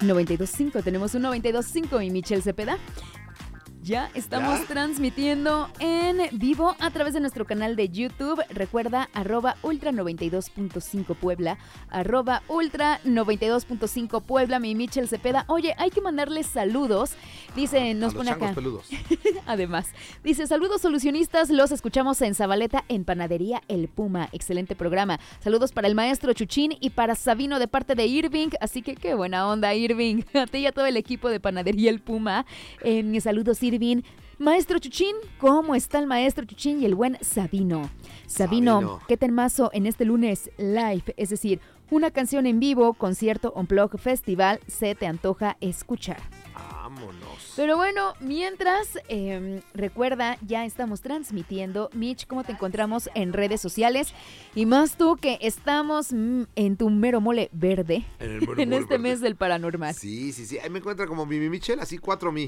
92.5. Tenemos un 92.5 y Michelle Cepeda. Ya estamos transmitiendo en vivo a través de nuestro canal de YouTube. Recuerda, @ultra92.5 Puebla, @ultra92.5 Puebla, mi Michelle Cepeda. Oye, hay que mandarles saludos. Dice, nos pone acá. Peludos. Además, dice, saludos solucionistas, los escuchamos en Zabaleta, en Panadería El Puma. Excelente programa. Saludos para el maestro Chuchín y para Sabino de parte de Irving. Así que qué buena onda, Irving. A ti y a todo el equipo de Panadería El Puma. Saludos, Irving. Maestro Chuchín, ¿cómo está el maestro Chuchín y el buen Sabino? Sabino, ¿qué temazo en este lunes live? Es decir, una canción en vivo, concierto, unplug, festival, se te antoja escuchar. Vámonos. Pero bueno, mientras, recuerda, ya estamos transmitiendo. Mitch, ¿cómo te encontramos en redes sociales? Y más tú que estamos en tu mero mole verde en este mes del paranormal. Sí. Ahí me encuentra como mi Michelle, así 4 mi.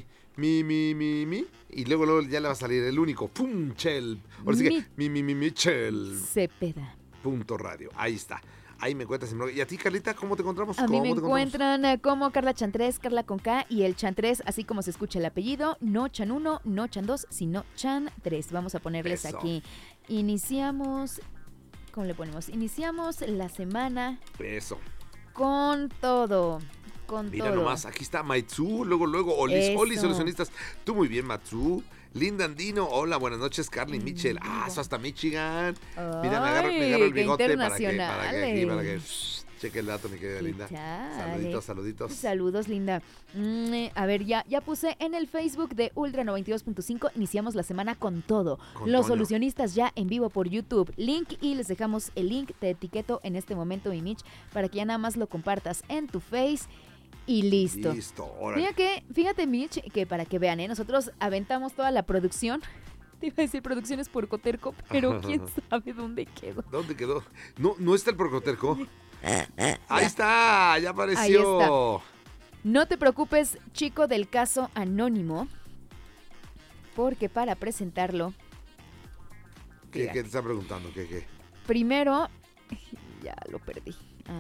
Y luego ya le va a salir el único. ¡Pum! Chel. Ahora sí que mi Michelle. Cepeda. .radio. Ahí está. Ahí me encuentras. ¿Y a ti, Carlita, cómo te encontramos? A mí me encuentran como Carla Chantrés, Carla con K, y el Chantrés, así como se escucha el apellido, no Chan 1, no Chan 2, sino Chan 3. Vamos a ponerles aquí. Iniciamos, ¿cómo le ponemos? Iniciamos la semana. Eso. Con todo. Mira nomás, aquí está Maitsu, luego, Oli, solucionistas. Tú muy bien, Matsu. Linda Andino, hola, buenas noches, Carly, Mitchell. Eso hasta Michigan. Mira, me agarro el bigote para que cheque el dato, mi querida Linda. Saluditos. Saludos, Linda. A ver, ya puse en el Facebook de Ultra 92.5. Iniciamos la semana con todo. Los solucionistas ya en vivo por YouTube. Link, y les dejamos el link. Te etiqueto en este momento, mi Mitch, para que ya nada más lo compartas en tu Face. Y listo. Órale. Fíjate, Mitch, que para que vean, nosotros aventamos toda la producción. Te iba a decir producciones por Coterco, pero quién sabe dónde quedó. ¿Dónde quedó? No está el Porcoterco. Ahí está, ya apareció. Ahí está. No te preocupes, chico del caso anónimo, porque para presentarlo... ¿Qué te está preguntando? ¿Qué? Primero, ya lo perdí.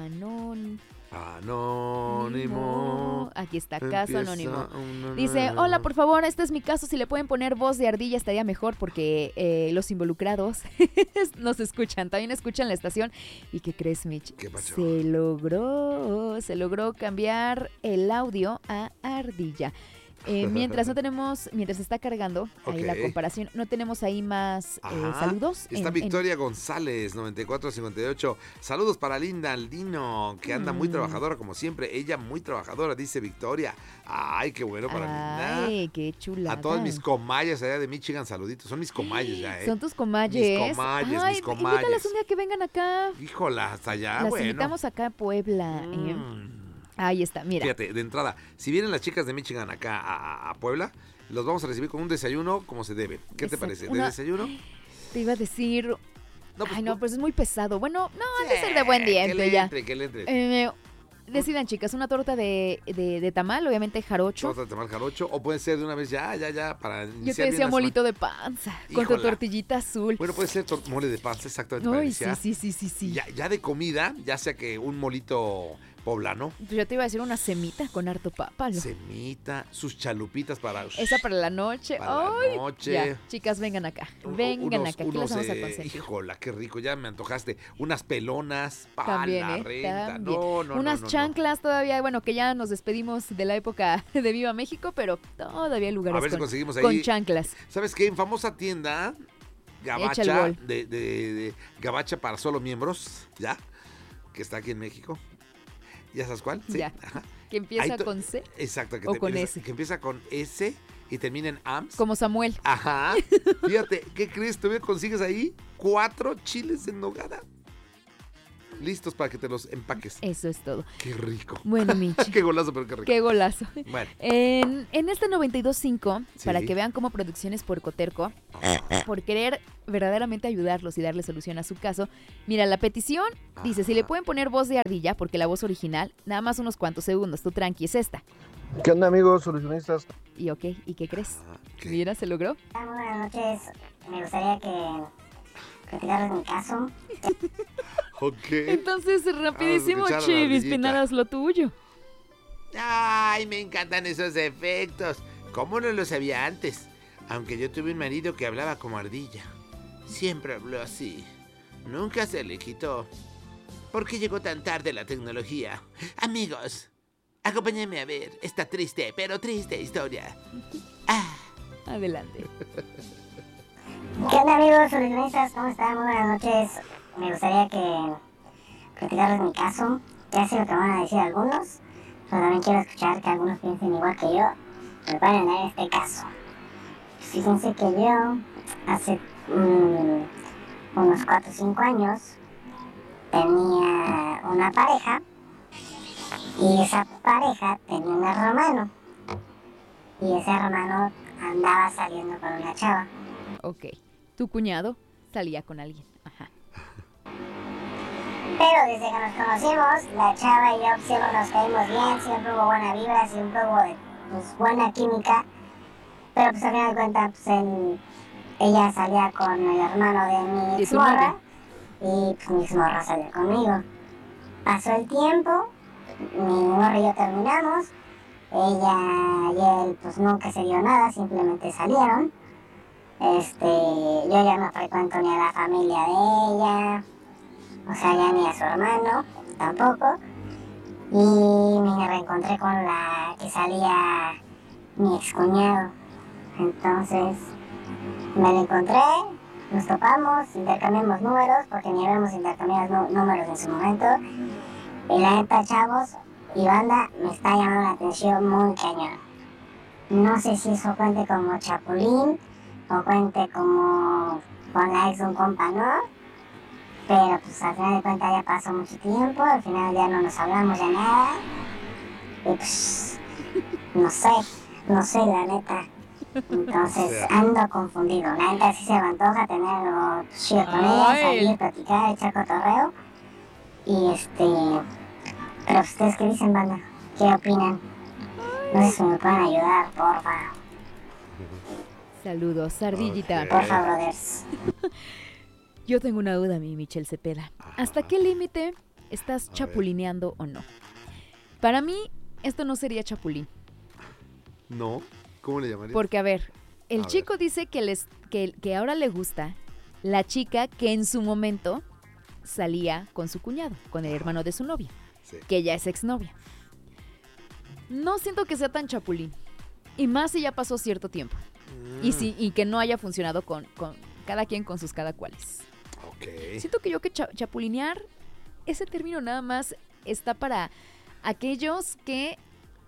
Anónimo. Aquí está, caso anónimo. Dice, hola, por favor, este es mi caso. Si le pueden poner voz de ardilla estaría mejor, porque los involucrados nos escuchan, también escuchan la estación. ¿Y qué crees, Mitch? ¿Qué pasó? Se logró cambiar el audio a ardilla. Mientras está cargando ahí la comparación, no tenemos ahí más saludos. Está Victoria González, 9458. Saludos para Linda Aldino, que anda muy trabajadora como siempre. Ella muy trabajadora, dice Victoria. Ay, qué bueno para Linda. Ay, qué chula. A todos mis comayas allá de Michigan, saluditos. Son mis comayas ya, Son tus comayes. Mis comayes. Invítalas un día que vengan acá. Híjola, hasta allá, Las invitamos acá a Puebla. Ahí está, mira. Fíjate, de entrada, si vienen las chicas de Michigan acá a Puebla, los vamos a recibir con un desayuno como se debe. ¿Qué te parece? ¿De desayuno? Te iba a decir... No, pues es muy pesado. Bueno, ha de ser de buen diente ya. Que le entre. Decidan, chicas, una torta de tamal, obviamente jarocho. Torta de tamal jarocho, o puede ser de una vez ya, para iniciar. Yo te decía molito de panza, con tu tortillita azul. Bueno, puede ser mole de panza, exactamente, para iniciar. Sí. Ya de comida, ya sea que un molito poblano. Yo te iba a decir una semita con harto pápalo. Semita, sus chalupitas para... Esa para la noche. Para la noche. Ya, chicas, vengan acá. Aquí las vamos a consentir. Híjola, qué rico, ya me antojaste. Unas pelonas para también, la renta. También. Unas chanclas todavía, bueno, que ya nos despedimos de la época de Viva México, pero todavía hay lugares a ver si conseguimos ahí con chanclas. ¿Sabes qué? En famosa tienda Gabacha, de Gabacha para solo miembros, ¿ya? Que está aquí en México. ¿Ya sabes cuál? Sí. Ya. Que empieza con C. Exacto. Con S. Que empieza con S y termina en AMS. Como Samuel. Ajá. Fíjate, ¿qué crees? ¿Todavía consigues ahí 4 chiles en nogada? Listos para que te los empaques. Eso es todo. Qué rico. Bueno, Michi. Qué golazo, pero qué rico. Qué golazo. Bueno. En este 92.5, para que vean cómo Producciones por Coterco, por querer verdaderamente ayudarlos y darle solución a su caso, mira, la petición dice, si le pueden poner voz de ardilla, porque la voz original, nada más unos cuantos segundos, tú tranqui, es esta. ¿Qué onda, amigos solucionistas? ¿Y qué crees? Mira, se logró. Buenas noches, me gustaría que retiraras mi caso. Ok. Entonces, rapidísimo, Chivis, Pinaras lo tuyo. Ay, me encantan esos efectos. ¿Cómo no lo sabía antes? Aunque yo tuve un marido que hablaba como ardilla. Siempre habló así. Nunca se le quitó. ¿Por qué llegó tan tarde la tecnología? Amigos, acompáñenme a ver esta triste, pero triste historia. Adelante. ¿Qué onda, amigos solucionistas? ¿Cómo están? Muy buenas noches. Me gustaría que platicarles mi caso. Ya sé lo que van a decir algunos, pero también quiero escuchar que algunos piensen igual que yo. Me van a entender este caso. Fíjense que yo hace unos 4 o 5 años tenía una pareja y esa pareja tenía un hermano y ese hermano andaba saliendo con una chava. Ok. Tu cuñado salía con alguien. Ajá. Pero desde que nos conocimos, la chava y yo siempre nos caímos bien, siempre hubo buena vibra, siempre hubo buena química. Pero pues al final de cuentas, ella salía con el hermano de mi exmorra y pues mi exmorra salió conmigo. Pasó el tiempo, mi morra y yo terminamos, ella y él pues nunca se dio nada, simplemente salieron. Yo ya no frecuento ni a la familia de ella, o sea, ya ni a su hermano tampoco. Y me reencontré con la que salía mi excuñado. Entonces me la encontré, nos topamos, intercambiamos números, porque ni habíamos intercambiado números en su momento. Y la neta, chavos y banda, me está llamando la atención muy cañón. No sé si eso cuente como chapulín o cuente como con la ex de un compa, ¿no? Pero pues al final de cuentas ya pasó mucho tiempo, al final ya no nos hablamos de nada. Y pues, no sé la neta. Entonces ando confundido. La neta sí se me antoja tenerlo chido con ella, salir, platicar, echar cotorreo. Y pero ustedes qué dicen, banda, ¿qué opinan? No sé si me pueden ayudar, porfa. Saludos, ardillita. Ok. Porfa, brothers. Yo tengo una duda, mi Michelle Cepeda. ¿Hasta qué límite estás chapulineando o no? Para mí, esto no sería chapulín. ¿No? ¿Cómo le llamarías? Porque, a ver, el A chico dice que ahora le gusta la chica que en su momento salía con su cuñado, con el hermano de su novia, Sí. que ya es exnovia. No siento que sea tan chapulín. Y más si ya pasó cierto tiempo. Y que no haya funcionado con cada quien con sus cada cuales. Ok. Siento que chapulinear, ese término nada más está para aquellos que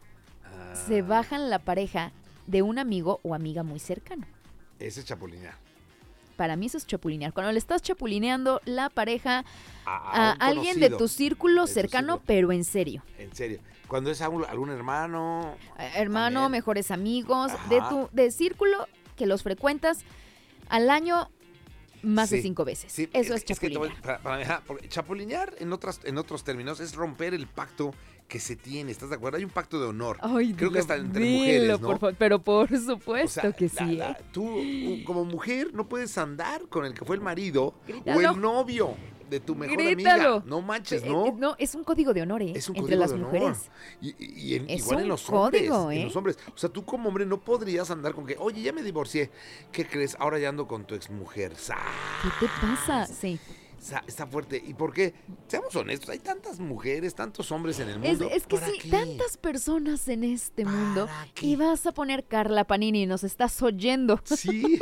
se bajan la pareja de un amigo o amiga muy cercano. Ese es chapulinear. Para mí eso es chapulinear. Cuando le estás chapulineando la pareja a un alguien de conocido. tu círculo De tu cercano, círculo. pero en serio. En serio. Cuando es algún hermano. Hermano, también. mejores amigos, Ajá. de círculo que los frecuentas al año más de Sí, 5 veces. Sí, Eso es que te voy- chapulinear. porque chapulinear en otros términos es romper el pacto que se tiene, ¿estás de acuerdo? Hay un pacto de honor. Ay, Creo que dilo, hasta entre dilo, mujeres, ¿no? por favor, pero por O supuesto sea, que sí, ¿eh? tú como mujer no puedes andar con el que fue el marido Grítalo. o el novio de tu mejor Grítalo. amiga. No manches, ¿no? No, es un código de honor, ¿eh? Es un Entre código las de honor. mujeres. Es Igual en un los hombres. código, En ¿eh? los hombres. O sea, tú como hombre no podrías andar con que, oye, ya me divorcié. ¿Qué crees? Ahora ya ando con tu exmujer. ¿Qué te pasa? Sí. Está fuerte. ¿Y por qué? Seamos honestos, hay tantas mujeres, tantos hombres en el mundo. Es que ¿Para sí, qué? tantas personas en este ¿Para mundo. qué? Y vas a poner Carla Panini, nos estás oyendo. Sí,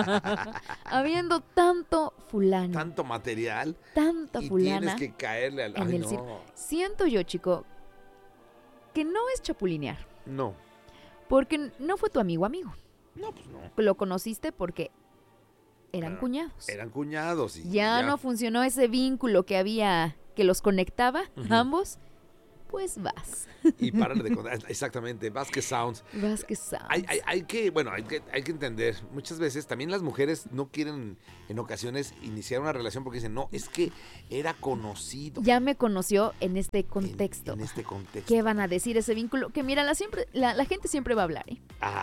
Habiendo tanto fulano, tanto material. tanta Y fulana tienes que caerle al... en Ay, el no. Siento yo, chico, que no es chapulinear. No. Porque no fue tu amigo. No, pues no. Lo conociste porque eran Bueno, cuñados. Eran cuñados y Ya no funcionó ese vínculo que había, que los conectaba ambos, pues vas. Y párale de contar. Exactamente, Vasquez Sounds. Vas que sabes. Hay que entender, muchas veces también las mujeres no quieren en ocasiones iniciar una relación porque dicen, no, es que era conocido. Ya me conoció en este contexto. En este contexto. ¿Qué van a decir ese vínculo? Que mira, la gente siempre va a hablar, ¿eh?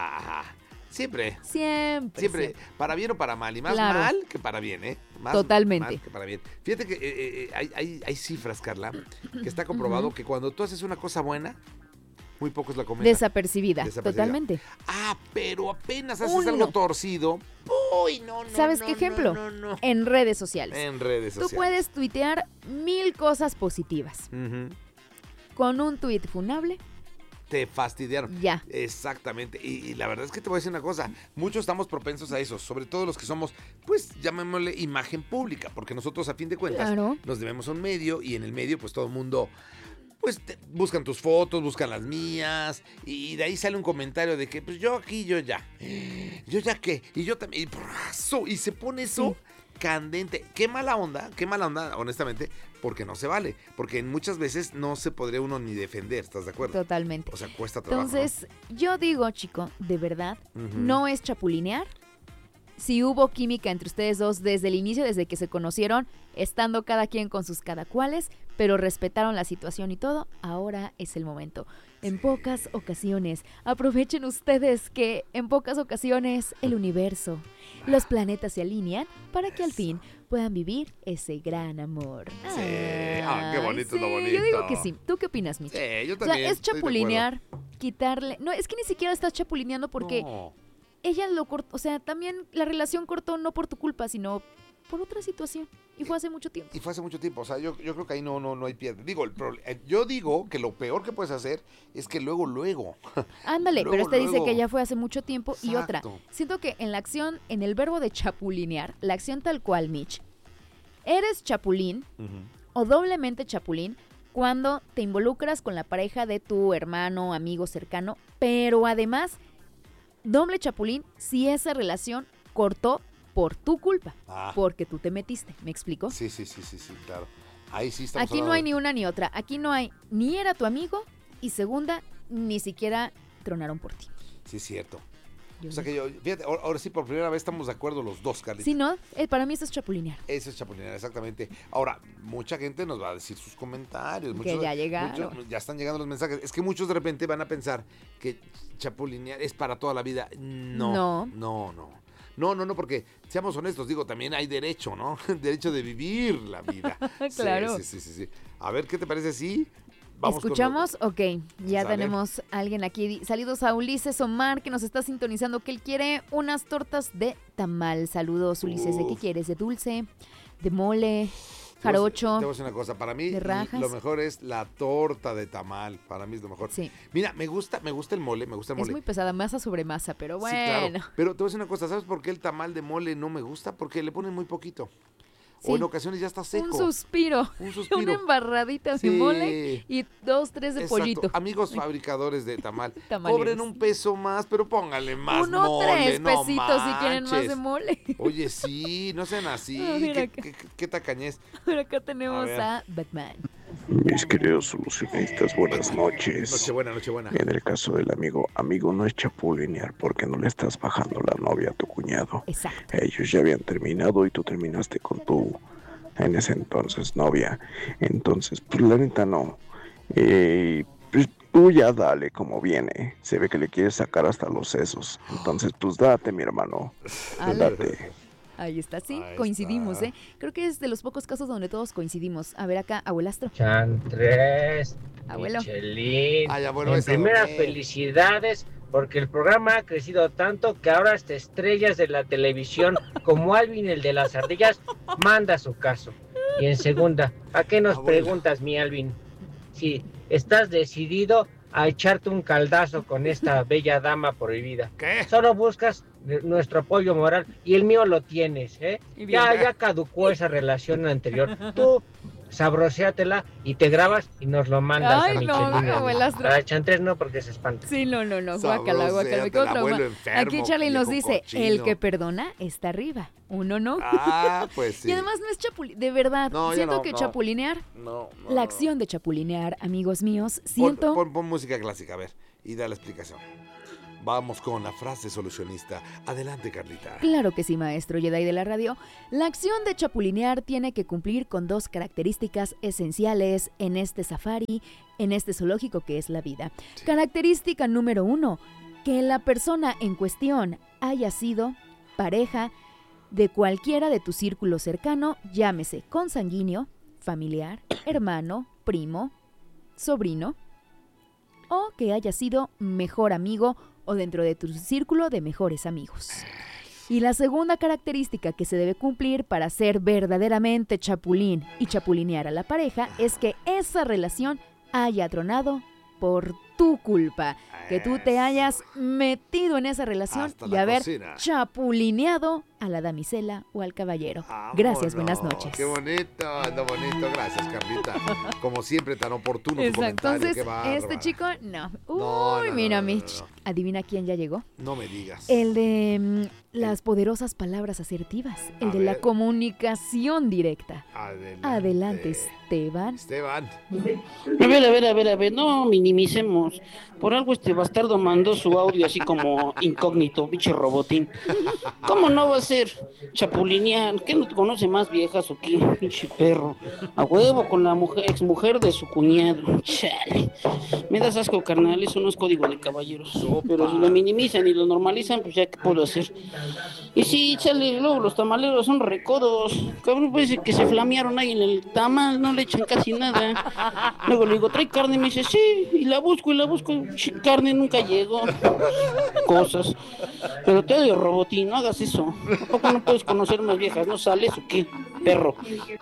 Siempre. Siempre. Para bien o para mal. Y más Claro. mal que para bien, ¿eh? Más Totalmente. mal que para bien. Fíjate que hay cifras, Carla, que está comprobado que cuando tú haces una cosa buena, muy pocos la comentan. Desapercibida, totalmente. Pero apenas haces algo torcido. Uy, no. ¿Sabes qué ejemplo? No. En redes sociales. Tú puedes tuitear 1000 cosas positivas. Con un tuit funable. Te fastidiaron. Ya. Exactamente. Y la verdad es que te voy a decir una cosa. Muchos estamos propensos a eso. Sobre todo los que somos, pues, llamémosle imagen pública. Porque nosotros, a fin de cuentas, nos debemos a un medio. Y en el medio, pues, todo el mundo, pues, buscan tus fotos, buscan las mías. Y de ahí sale un comentario de que, pues, yo aquí, yo ya. ¿Yo ya qué? Y yo también. Y se pone eso... Sí. Candente, qué mala onda, honestamente, porque no se vale, porque muchas veces no se podría uno ni defender, ¿estás de acuerdo? Totalmente. O sea, cuesta trabajo. Entonces, yo digo, chico, de verdad, no es chapulinear. Si hubo química entre ustedes dos desde el inicio, desde que se conocieron, estando cada quien con sus cada cuales, pero respetaron la situación y todo, ahora es el momento. En pocas ocasiones, aprovechen ustedes que en pocas ocasiones el universo, los planetas se alinean para que al fin puedan vivir ese gran amor. Sí, qué bonito, lo bonito. Yo digo que sí. ¿Tú qué opinas, Micho? Yo también. O sea, es chapulinear, quitarle... No, es que ni siquiera estás chapulineando porque ella lo cortó, o sea, también la relación cortó no por tu culpa, sino por otra situación. Y fue hace mucho tiempo. O sea, yo creo que ahí no hay pierde. Yo digo que lo peor que puedes hacer es que luego. Ándale, pero dice que ya fue hace mucho tiempo. Exacto. Y otra. Siento que en la acción, en el verbo de chapulinear, la acción tal cual, Mitch, eres chapulín o doblemente chapulín cuando te involucras con la pareja de tu hermano, amigo cercano, pero además, doble chapulín si esa relación cortó por tu culpa, porque tú te metiste, ¿me explico? Sí, claro. Ahí sí estamos Aquí no hay ni una ni otra, aquí no hay ni era tu amigo y segunda, ni siquiera tronaron por ti. Sí, es cierto. O sea que fíjate, ahora sí por primera vez estamos de acuerdo los dos, Carlita. Sí, ¿no? Para mí eso es chapulinear. Eso es chapulinear, exactamente. Ahora, mucha gente nos va a decir sus comentarios. Que ya llegaron. Ya están llegando los mensajes. Es que muchos de repente van a pensar que chapulinear es para toda la vida. No, porque seamos honestos, digo, también hay derecho, ¿no? Derecho de vivir la vida. Claro. Sí. A ver, ¿qué te parece? ¿Sí? ¿Escuchamos? Ok, ya tenemos a alguien aquí. Saludos a Ulises Omar, que nos está sintonizando, que él quiere unas tortas de tamal. Saludos, Ulises. ¿De qué quieres? ¿De dulce? ¿De mole? ¿Jarocho? Te voy a decir una cosa. Para mí, lo mejor es la torta de tamal. Para mí es lo mejor. Sí. Mira, me gusta el mole. Es muy pesada, masa sobre masa, pero bueno. Sí, claro. Pero te voy a decir una cosa. ¿Sabes por qué el tamal de mole no me gusta? Porque le ponen muy poquito. Sí. O en ocasiones ya está seco. Un suspiro. Una embarradita de mole y 2, 3 de pollito. Amigos fabricadores de tamal, cobren un peso más, pero pónganle más mole. 3 pesitos si quieren más de mole. Oye, sí, no sean así. ¿Qué tacañez? Pero acá tenemos a Batman. Mis queridos solucionistas, buenas noches. Nochebuena. En el caso del amigo no es chapulinear porque no le estás bajando la novia a tu cuñado. Exacto. Ellos ya habían terminado y tú terminaste con tu, en ese entonces, novia. Entonces, pues la neta no. Pues tú ya dale como viene. Se ve que le quieres sacar hasta los sesos. Entonces, pues date, mi hermano. Date. Ahí está, sí, coincidimos, ¿eh? Creo que es de los pocos casos donde todos coincidimos. A ver acá, abuelastro. Chantres, abuelo. Michelín. En primeras felicidades, porque el programa ha crecido tanto que ahora hasta estrellas de la televisión, como Alvin, el de las ardillas, manda su caso. Y en segunda, ¿a qué nos preguntas, mi Alvin? Si estás decidido a echarte un caldazo con esta bella dama prohibida. ¿Qué? Solo buscas nuestro apoyo moral y el mío lo tienes, ¿eh? Ya caducó esa relación anterior. Tú sabroséatela y te grabas y nos lo mandas a Michelin. A Chantres no, porque se espanta. Sí, no, guácala. Me quedo traumada. Aquí Charlie nos dice, el que perdona está arriba, uno no. Pues sí. Y además no es chapulinear, de verdad, siento que chapulinear, la acción de chapulinear, amigos míos, siento... Pon música clásica, a ver, y da la explicación. Vamos con la frase solucionista. Adelante, Carlita. Claro que sí, maestro Jedi de la radio. La acción de chapulinear tiene que cumplir con 2 características esenciales en este safari, en este zoológico que es la vida. Sí. Característica número 1, que la persona en cuestión haya sido pareja de cualquiera de tu círculo cercano, llámese consanguíneo, familiar, hermano, primo, sobrino. o que haya sido mejor amigo o dentro de tu círculo de mejores amigos. Y la segunda característica que se debe cumplir para ser verdaderamente chapulín y chapulinear a la pareja es que esa relación haya tronado por tu culpa, que tú te hayas metido en esa relación y haber chapulineado a la damisela o al caballero. Gracias, buenas noches. Qué bonito, gracias, Carlita. Como siempre, tan oportuno tu comentario. Entonces, qué bárbara. este chico, no. Uy, mira, Mitch, adivina quién ya llegó. No me digas. El de las poderosas palabras asertivas, el de la comunicación directa. Adelante, Esteban. A ver, no minimicemos. Por algo este bastardo mandó su audio así como incógnito, pinche robotín. ¿Cómo no va a ser chapulinear? ¿Qué no te conoce más viejas o qué? Pinche perro. A huevo con la exmujer de su cuñado. Chale. Me das asco, carnal, eso no es código de caballeros. Pero si lo minimizan y lo normalizan, pues ya qué puedo hacer. Y sí, chale, luego los tamaleros son recodos. Cabrón, parece que se flamearon ahí en el tamal, no le echan casi nada. Luego le digo, trae carne, me dice, sí, y la busco, carne nunca llegó. Cosas. Pero te odio, robotín, no hagas eso. ¿A poco no puedes conocer más viejas? ¿No sales o qué? Perro.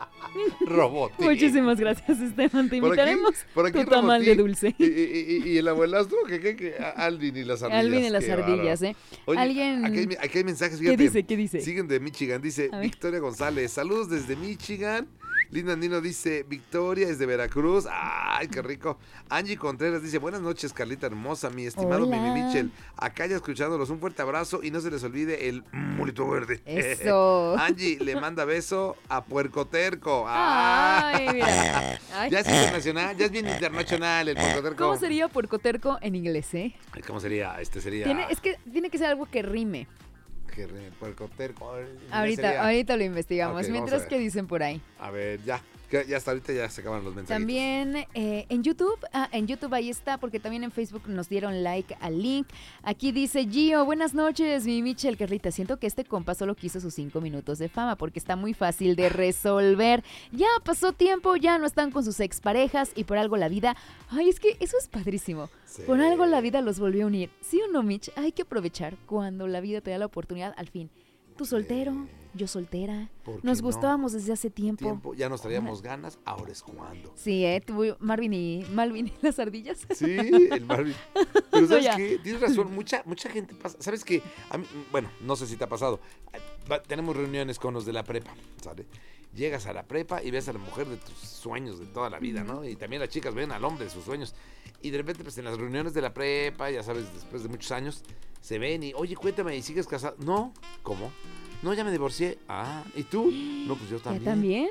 Robotín. Muchísimas gracias, Esteban. Te invitaremos tu tamal de dulce. Y el abuelastro, que Alvin y las ardillas. Alvin y las ardillas, Oye, alguien... aquí hay mensajes, fíjate. ¿Qué dice? Siguen de Michigan, dice Victoria González. Saludos desde Michigan. Linda Andino dice, Victoria es de Veracruz. ¡Ay, qué rico! Angie Contreras dice, buenas noches, Carlita hermosa, mi estimado Mimi Mitchell. Acá ya escuchándolos, un fuerte abrazo y no se les olvide el molito verde. Eso. Angie le manda beso a Puerco Terco. ¡Ay, mira! Ay. Ya es internacional, ya es bien internacional el Puerco Terco. ¿Cómo sería Puerco Terco en inglés, ¿Cómo sería? Es que tiene que ser algo que rime. Puerco Terco. Ahorita lo investigamos. Okay, mientras, ¿qué dicen por ahí? A ver, ya hasta ahorita ya se acaban los mensajes. También en YouTube, ahí está, porque también en Facebook nos dieron like al link. Aquí dice Gio, buenas noches, mi Michelle, Carlita. Siento que este compa solo quiso sus 5 minutos de fama porque está muy fácil de resolver. Ya pasó tiempo, ya no están con sus exparejas y por algo la vida... Ay, es que eso es padrísimo. Sí. Por algo la vida los volvió a unir. ¿Sí o no, Mitch? Hay que aprovechar cuando la vida te da la oportunidad al fin. Tú soltero, yo soltera. Nos gustábamos desde hace tiempo. Ya nos traíamos ganas, ahora es cuando. Sí, tuvo Malvin y las ardillas. Sí, el Marvin. Pero ¿sabes qué? Tienes razón, mucha gente pasa. ¿Sabes qué? Bueno, no sé si te ha pasado. Tenemos reuniones con los de la prepa, ¿sabes? Llegas a la prepa y ves a la mujer de tus sueños de toda la vida, ¿no? Y también las chicas ven al hombre de sus sueños. Y de repente, pues en las reuniones de la prepa, ya sabes, después de muchos años, se ven y, oye, cuéntame, ¿y sigues casado? No, ¿cómo? No, ya me divorcié. Ah, ¿y tú? No, pues yo también. ¿Ya también?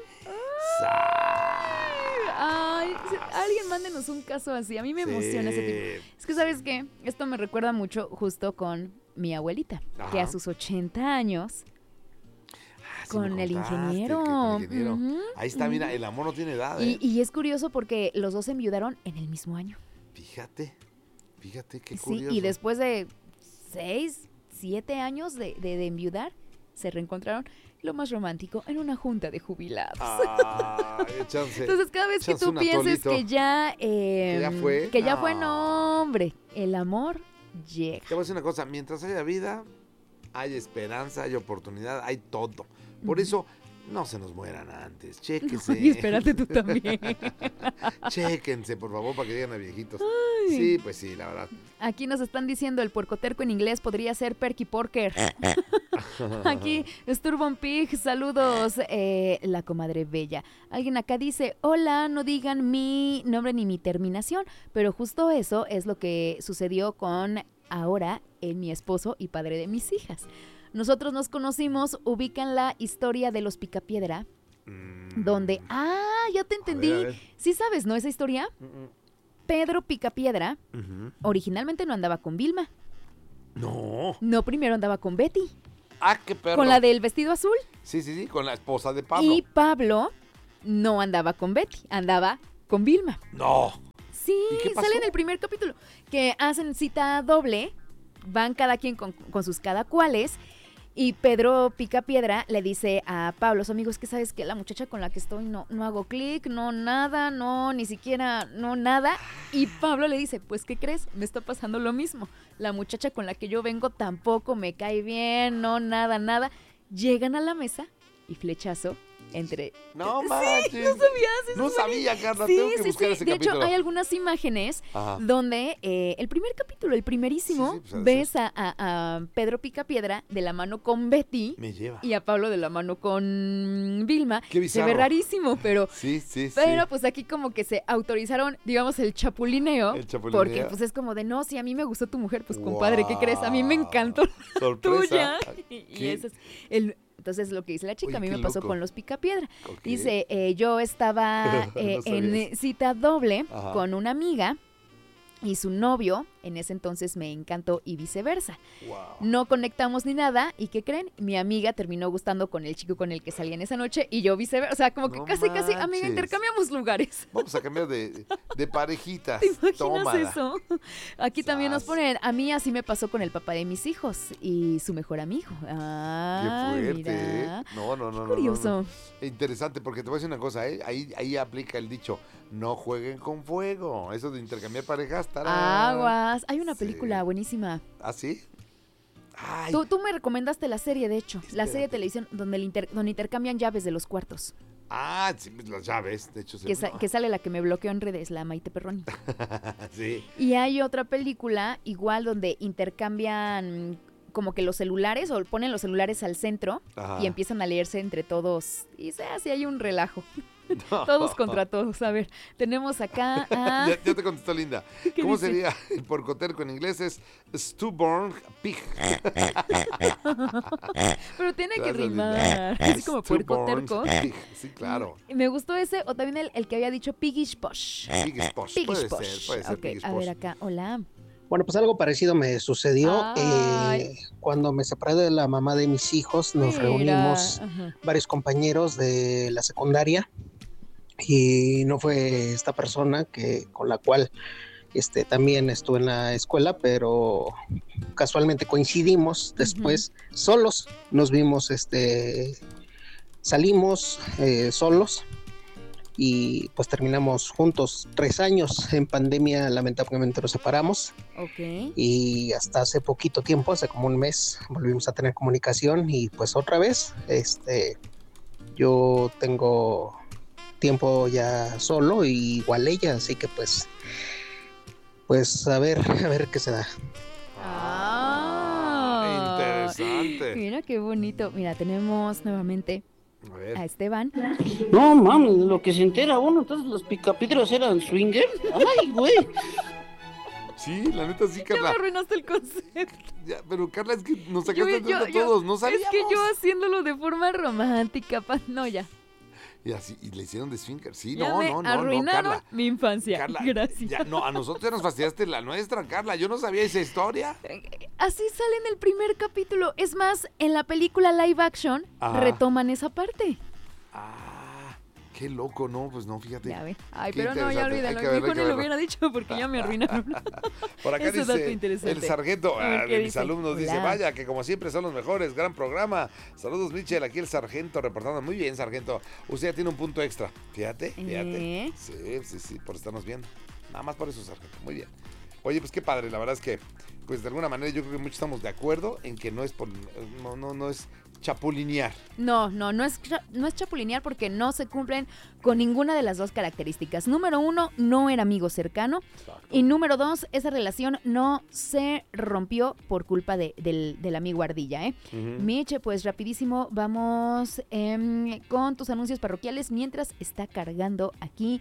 Ay, alguien mándenos un caso así. A mí me emociona ese tipo. Es que, ¿sabes qué? Esto me recuerda mucho justo con mi abuelita, que a sus 80 años... con el ingeniero. Ahí está, mira, el amor no tiene edad. Y es curioso porque los dos enviudaron en el mismo año. Fíjate, qué curioso. Sí, y después de 6, 7 años de enviudar, se reencontraron, lo más romántico, en una junta de jubilados. Entonces, cada vez que tú pienses que ya fue, no, hombre, el amor llega. Te voy a decir una cosa, mientras haya vida, hay esperanza, hay oportunidad, hay todo. Por eso, no se nos mueran antes. Chéquense. No, y espérate tú también. Chéquense, por favor, para que lleguen a viejitos. Ay. Sí, pues sí, la verdad. Aquí nos están diciendo el puercoterco en inglés podría ser Perky Porker. Aquí, Sturban Pig, saludos, la comadre bella. Alguien acá dice, hola, no digan mi nombre ni mi terminación, pero justo eso es lo que sucedió con ahora mi esposo y padre de mis hijas. Nosotros nos conocimos, ubican la historia de los Picapiedra, donde... ya te entendí. A ver. Sí sabes, ¿no? Esa historia. Pedro Picapiedra originalmente no andaba con Vilma. No, primero andaba con Betty. Qué perro. Con la del vestido azul. Sí, con la esposa de Pablo. Y Pablo no andaba con Betty, andaba con Vilma. No. Sí, sale en el primer capítulo, que hacen cita doble, van cada quien con sus cada cuales. Y Pedro Picapiedra le dice a Pablo, su amigo, es que sabes que la muchacha con la que estoy no hago clic, no nada, no ni siquiera, no nada. Y Pablo le dice, pues ¿qué crees? Me está pasando lo mismo. La muchacha con la que yo vengo tampoco me cae bien, no nada. Llegan a la mesa y flechazo entre... No manches. Sí, no sabías. No sabía, Carla, sí, tengo que buscar ese de capítulo. De hecho, hay algunas imágenes donde el primer capítulo, el primerísimo, pues, ves a Pedro Picapiedra de la mano con Betty. Me lleva. Y a Pablo de la mano con Vilma. Qué bizarro. Se ve rarísimo, pero... Sí. Pero pues aquí como que se autorizaron, digamos, el chapulineo. Porque pues es como de, no, si a mí me gustó tu mujer, pues compadre, ¿qué crees? A mí me encantó la tuya. Y ese es entonces lo que dice la chica. Oye, a mí me pasó con los Picapiedra. Okay. Dice, yo estaba en cita doble con una amiga y su novio en ese entonces me encantó y viceversa. Wow. No conectamos ni nada y ¿qué creen? Mi amiga terminó gustando con el chico con el que salía en esa noche y yo viceversa. O sea, como que casi, amiga, intercambiamos lugares. Vamos a cambiar de parejitas. ¿Te imaginas eso? Aquí también nos ponen, a mí así me pasó con el papá de mis hijos y su mejor amigo. Ah, qué fuerte. Mira. No. Curioso. No. Interesante, porque te voy a decir una cosa, ahí aplica el dicho, no jueguen con fuego. Eso de intercambiar parejas, aguas. Hay una película buenísima. ¿Ah, sí? Ay. Tú me recomendaste la serie, de hecho. La serie de televisión donde intercambian llaves de los cuartos. Ah, sí, pues las llaves, de hecho. Que sale la que me bloqueó en redes, la Maite Perroni. Sí. Y hay otra película igual donde intercambian como que los celulares o ponen los celulares al centro y empiezan a leerse entre todos. Y así hay un relajo. No. Todos contra todos. A ver, tenemos acá a... ya te contestó Linda. ¿Cómo dice? Sería el porcoterco en inglés? Es stubborn pig. Pero tiene que rimar. Es como puercoterco. Sí, claro. Me gustó ese, o también el que había dicho piggish posh. Piggish posh. Puede ser. Okay, a ver acá, hola. Bueno, pues algo parecido me sucedió cuando me separé de la mamá de mis hijos. Nos reunimos varios compañeros de la secundaria y no fue esta persona con la cual también estuve en la escuela, pero casualmente coincidimos después solos. Nos vimos, salimos solos. Y pues terminamos juntos 3 años. En pandemia lamentablemente nos separamos. Okay. Y hasta hace poquito tiempo, hace como un mes, volvimos a tener comunicación y pues otra vez, yo tengo tiempo ya solo y igual ella, así que pues a ver qué se da. Interesante. Mira qué bonito. Mira, tenemos nuevamente a Esteban. No mames, lo que se entera uno, entonces los Picapiedras eran swinger. Ay, güey. Sí, la neta sí, Carla. Ya me arruinaste el concepto. Ya, pero Carla, es que nos sacaste de onda todos, no sabíamos. Es que yo haciéndolo de forma romántica, no, ya. Y así, y le hicieron de swinger. Sí, ya no, arruinaron Carla. mi infancia. Carla, gracias. Ya, no, a nosotros ya nos fastidiaste la nuestra, Carla. Yo no sabía esa historia. Así sale en el primer capítulo. Es más, en la película live action retoman esa parte. Qué loco, ¿no? Pues no, fíjate. Ya ve. Ay, pero no, ya olvídalo. Mejor no lo hubiera dicho porque ya me arruinaron. Por acá ese dice dato interesante. el sargento de mis alumnos. Hola. Dice, vaya, que como siempre son los mejores. Gran programa. Saludos, Michelle. Aquí el sargento reportando. Muy bien, sargento. Usted ya tiene un punto extra. Fíjate. Sí, por estarnos viendo. Nada más por eso, sargento. Muy bien. Oye, pues qué padre. La verdad es que, pues de alguna manera yo creo que muchos estamos de acuerdo en que no es chapulinear. No es chapulinear porque no se cumplen con ninguna de las dos características. Número 1, no era amigo cercano. Exacto. Y número 2, esa relación no se rompió por culpa del amigo ardilla, Mitch, pues rapidísimo, vamos con tus anuncios parroquiales mientras está cargando aquí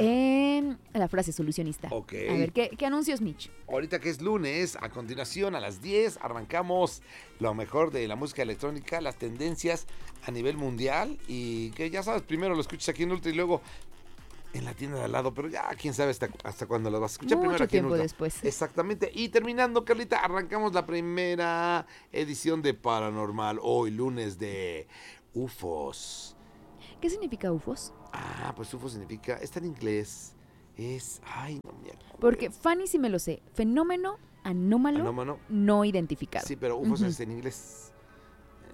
la frase solucionista. Okay. A ver, ¿qué anuncios, Mitch? Ahorita que es lunes, a continuación a las 10 arrancamos lo mejor de la música electrónica, las tendencias a nivel mundial y que ya sabes, primero lo escuchas aquí en Ultra y luego en la tienda de al lado, pero ya quién sabe hasta cuándo lo vas a escuchar. Mucho primero aquí tiempo en Ultra. Después. Exactamente. Y terminando, Carlita, arrancamos la primera edición de Paranormal, hoy lunes de UFOs. ¿Qué significa UFOs? Pues UFO significa, está en inglés, porque Fanny sí me lo sé, fenómeno anómalo no identificado. Sí, pero UFOs es en inglés.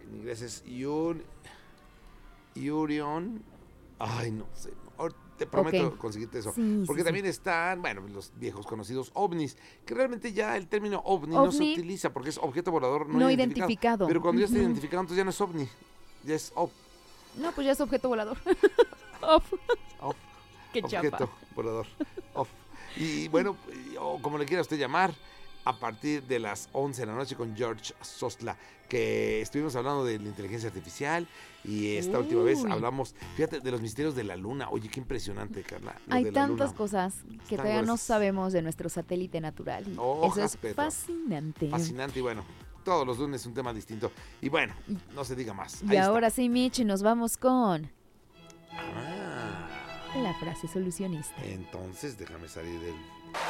En inglés es Yurion. Ay, no sé. Te prometo conseguirte eso. Sí, porque también están, bueno, los viejos conocidos ovnis, que realmente ya el término ovni no se utiliza porque es objeto volador no identificado. Pero cuando ya está identificado, entonces ya no es ovni, ya es No, pues ya es objeto volador. Qué chapa. Objeto volador. Y bueno, o como le quiera usted llamar, a partir de las 11 de la noche con George Sosla, que estuvimos hablando de la inteligencia artificial y esta última vez hablamos, fíjate, de los misterios de la luna. Oye, qué impresionante, Carla. Hay tantas cosas que todavía no sabemos de nuestro satélite natural. Eso es fascinante. Fascinante y bueno, todos los lunes un tema distinto. Y bueno, no se diga más. Y ahora sí, Mitch, nos vamos con la frase solucionista. Entonces, déjame salir del...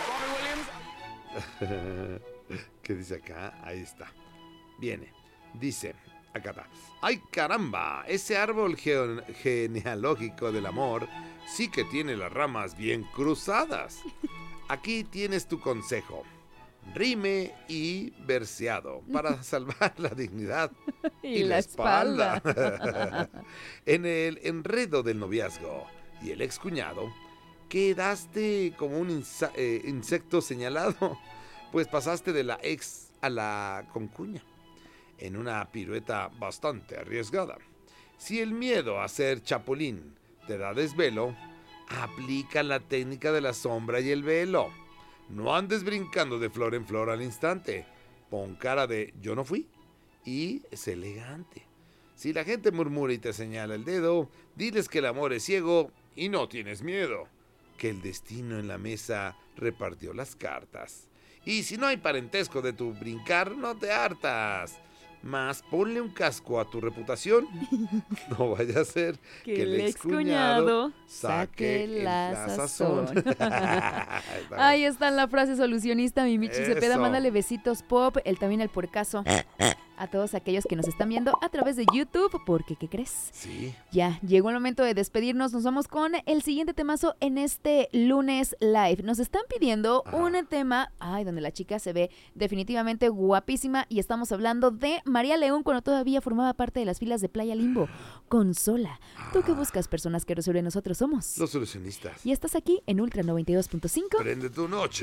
¿Qué dice acá? Ahí está. Viene. Dice, acá está. ¡Ay, caramba! Ese árbol genealógico del amor sí que tiene las ramas bien cruzadas. Aquí tienes tu consejo. Rime y verseado para salvar la dignidad y la espalda. En el enredo del noviazgo y el excuñado, quedaste como un insecto señalado, pues pasaste de la ex a la concuña, en una pirueta bastante arriesgada. Si el miedo a ser chapulín te da desvelo, aplica la técnica de la sombra y el velo. No andes brincando de flor en flor al instante. Pon cara de yo no fui y sé elegante. Si la gente murmura y te señala el dedo, diles que el amor es ciego y no tienes miedo, que el destino en la mesa repartió las cartas. Y si no hay parentesco de tu brincar, no te hartas. Mas ponle un casco a tu reputación. No vaya a ser que el excuñado saque la sazón. Ahí está la frase solucionista, mi Michi Cepeda. Mándale besitos pop, también el puercaso. A todos aquellos que nos están viendo a través de YouTube, porque ¿qué crees? Sí. Ya llegó el momento de despedirnos. Nos vamos con el siguiente temazo en este lunes live. Nos están pidiendo un tema, donde la chica se ve definitivamente guapísima, y estamos hablando de María León cuando todavía formaba parte de las filas de Playa Limbo. Consola. ¿Tú qué buscas? Personas que resuelven. Nosotros somos los solucionistas. Y estás aquí en Ultra 92.5. Prende tu noche.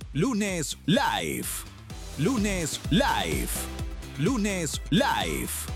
Lunes Live. Lunes Live. Lunes Live.